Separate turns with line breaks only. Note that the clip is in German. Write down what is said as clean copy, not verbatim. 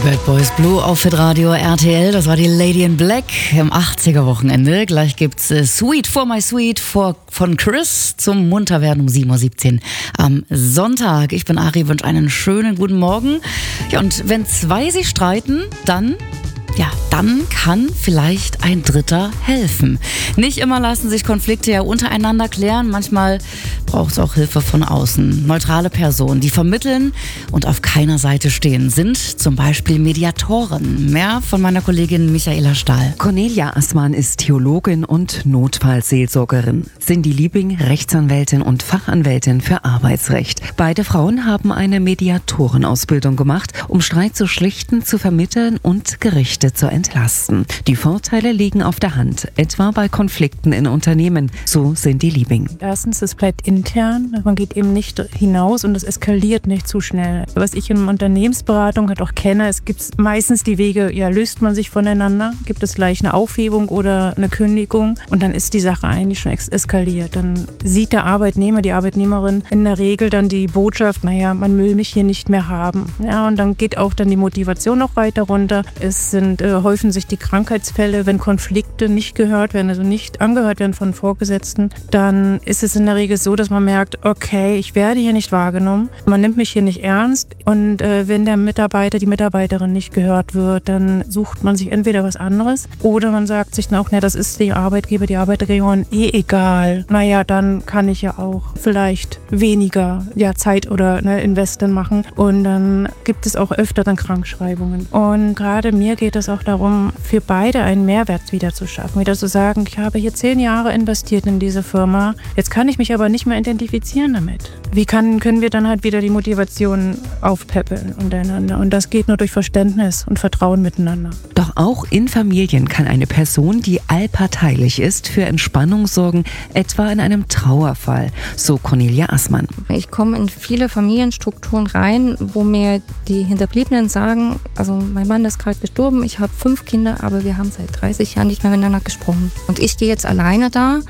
Bad Boys Blue auf Hitradio RTL. Das war die Lady in Black im 80er-Wochenende. Gleich gibt's Sweet for My Sweet von Chris zum Munterwerden um 7.17 Uhr am Sonntag. Ich bin Ari, wünsche einen schönen guten Morgen. Ja, und wenn zwei sich streiten, dann kann vielleicht ein Dritter helfen. Nicht immer lassen sich Konflikte ja untereinander klären. Manchmal braucht es auch Hilfe von außen. Neutrale Personen, die vermitteln und auf keiner Seite stehen, sind zum Beispiel Mediatoren. Mehr von meiner Kollegin Michaela Stahl.
Cornelia Assmann ist Theologin und Notfallseelsorgerin. Cindy Liebing, Rechtsanwältin und Fachanwältin für Arbeitsrecht. Beide Frauen haben eine Mediatorenausbildung gemacht, um Streit zu schlichten, zu vermitteln und Gerichte zu entlasten. Die Vorteile liegen auf der Hand, etwa bei Konflikten in Unternehmen, so Cindy Liebing.
Erstens, es bleibt intern, man geht eben nicht hinaus und es eskaliert nicht zu schnell. Was ich in Unternehmensberatung halt auch kenne, es gibt meistens die Wege, löst man sich voneinander, gibt es gleich eine Aufhebung oder eine Kündigung und dann ist die Sache eigentlich schon eskaliert. Dann sieht der Arbeitnehmer, die Arbeitnehmerin in der Regel dann die Botschaft, man will mich hier nicht mehr haben. Ja, und dann geht auch dann die Motivation noch weiter runter. Es häufen sich die Krankheitsfälle, wenn Konflikte nicht gehört werden, also nicht angehört werden von Vorgesetzten, dann ist es in der Regel so, dass man merkt, okay, ich werde hier nicht wahrgenommen, man nimmt mich hier nicht ernst und wenn der Mitarbeiter, die Mitarbeiterin nicht gehört wird, dann sucht man sich entweder was anderes oder man sagt sich dann auch, das ist die Arbeitgeber, die Arbeitgeberin egal. Dann kann ich ja auch vielleicht weniger Zeit oder Investen machen und dann gibt es auch öfter dann Krankschreibungen. Und gerade mir geht es auch darum, für beide einen Mehrwert wieder zu schaffen. Wieder zu sagen, ich habe hier 10 Jahre investiert in diese Firma, jetzt kann ich mich aber nicht mehr identifizieren damit. Wie können wir dann halt wieder die Motivation aufpäppeln untereinander? Und das geht nur durch Verständnis und Vertrauen miteinander.
Doch auch in Familien kann eine Person, die allparteilich ist, für Entspannung sorgen, etwa in einem Trauerfall, so Cornelia Assmann.
Ich komme in viele Familienstrukturen rein, wo mir die Hinterbliebenen sagen, also mein Mann ist gerade gestorben, ich habe 5 Kinder, aber wir haben seit 30 Jahren nicht mehr miteinander gesprochen. Und ich gehe jetzt alleine da